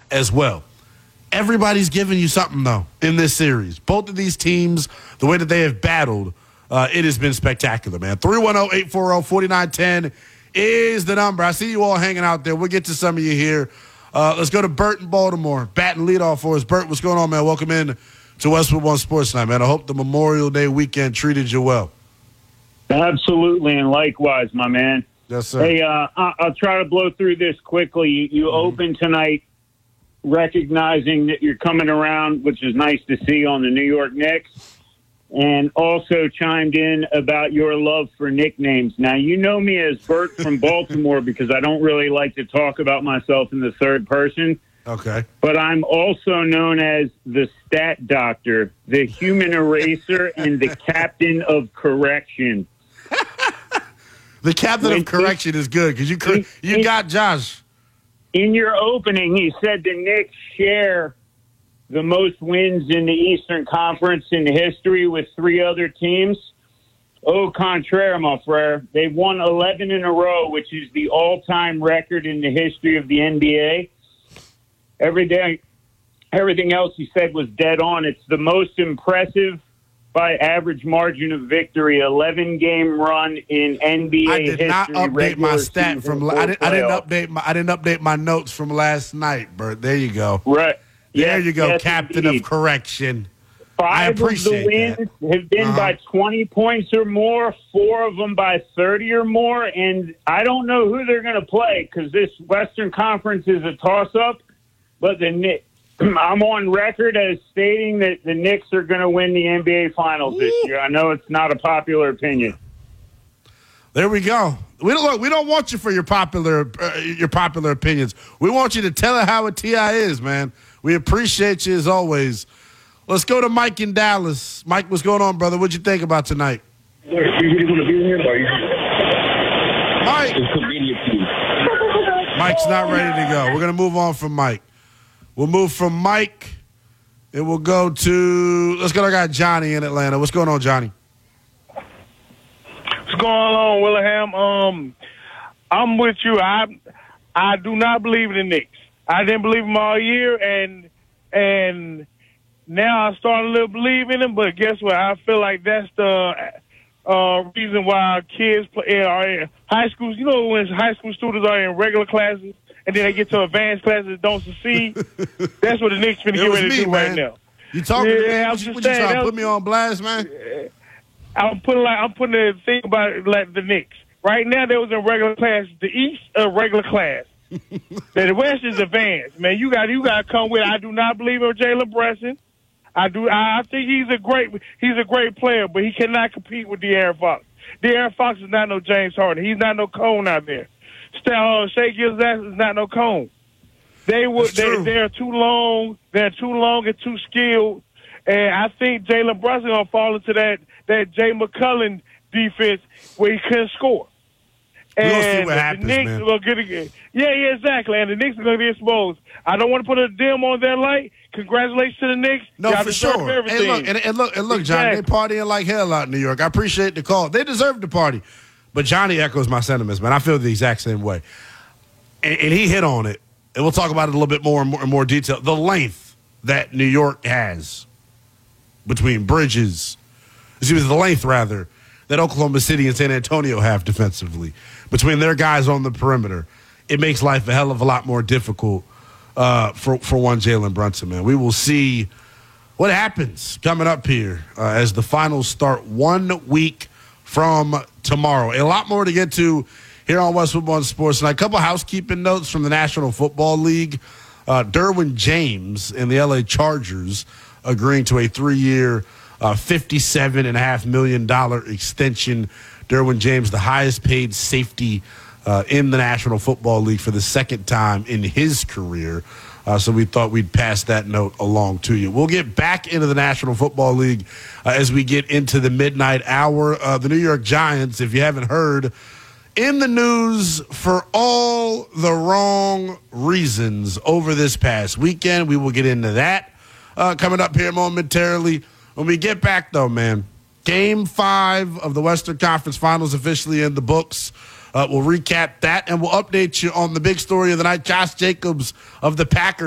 as well. Everybody's giving you something, though, in this series. Both of these teams, the way that they have battled, it has been spectacular, man. 310-840-4910 is the number. I see you all hanging out there. We'll get to some of you here. Let's go to Bert in Baltimore. Batting leadoff for us. Bert, what's going on, man? Welcome in to Westwood One Sports Night, man. I hope the Memorial Day weekend treated you well. Absolutely, and likewise, my man. Yes, sir. Hey, I'll try to blow through this quickly. You open tonight recognizing that you're coming around, which is nice to see, on the New York Knicks, and also chimed in about your love for nicknames. Now, you know me as Bert from Baltimore because I don't really like to talk about myself in the third person. Okay. But I'm also known as the Stat Doctor, the Human Eraser, and the Captain of Correction. The Captain of Correction is good because you got Josh. In your opening, he said the Knicks share the most wins in the Eastern Conference in history with three other teams. Au contraire, my frere. They've won 11 in a row, which is the all-time record in the history of the NBA. Everything else he said was dead on. It's the most impressive by average margin of victory, 11-game run in NBA history. I did not update my stat from. I didn't update my notes from last night, Bert. There you go. Right. There you go, yes, Captain indeed. of Correction. Five of the wins have been by 20 points or more, 4 of them by 30 or more, and I don't know who they're going to play because this Western Conference is a toss-up, but I'm on record as stating that the Knicks are going to win the NBA Finals this year. I know it's not a popular opinion. There we go. We don't want you for your popular opinions. We want you to tell it how a TI is, man. We appreciate you as always. Let's go to Mike in Dallas. Mike, what's going on, brother? What'd you think about tonight? You really want to be here, Mike. It's convenient to you. Mike's not ready to go. We're going to move on from Mike. We'll move from Mike, and we'll go to – let's go to our guy Johnny in Atlanta. What's going on, Johnny? What's going on, Willingham? I'm with you. I do not believe in the Knicks. I didn't believe them all year, and now I start a little believe in them. But guess what? I feel like that's the reason why kids are in high schools. You know, when high school students are in regular classes and then they get to advanced classes and don't succeed. That's what the Knicks finna get ready to do right now. You talking to me? I'm What just you saying, trying to put me on blast, man? I'm putting the thing about it like the Knicks. Right now, they was in regular class. The East, regular class. The West is advanced, man. You got to come with. I do not believe in Jalen Brunson. I think he's a great player, but he cannot compete with De'Aaron Fox. De'Aaron Fox is not no James Harden. He's not no Cone out there. Shea Gilgeous-Alexander is not no Cone. They're too long. They're too long and too skilled. And I think Jalen Brunson gonna fall into that Jay McCullough defense where he couldn't score. We'll see what happens, the Knicks man. are going to get again. Yeah, exactly. And the Knicks are going to be exposed. I don't want to put a dim on their light. Congratulations to the Knicks. No, Y'all for sure. everything. And look, Johnny, they partying like hell out in New York. I appreciate the call. They deserve the party. But Johnny echoes my sentiments, man. I feel the exact same way. And he hit on it. And we'll talk about it a little bit more in more detail. The length that New York has between bridges, the length, rather, that Oklahoma City and San Antonio have defensively, between their guys on the perimeter, it makes life a hell of a lot more difficult for one Jalen Brunson, man. We will see what happens coming up here as the finals start 1 week from tomorrow. A lot more to get to here on Westwood One Sports Night. A couple housekeeping notes from the National Football League. Derwin James and the L.A. Chargers agreeing to a 3-year, $57.5 million extension. Derwin James, the highest paid safety in the National Football League for the second time in his career. So we thought we'd pass that note along to you. We'll get back into the National Football League as we get into the midnight hour. The New York Giants, if you haven't heard, in the news for all the wrong reasons over this past weekend. We will get into that coming up here momentarily. When we get back, though, man, Game 5 of the Western Conference Finals officially in the books. We'll recap that, and we'll update you on the big story of the night. Josh Jacobs of the Packers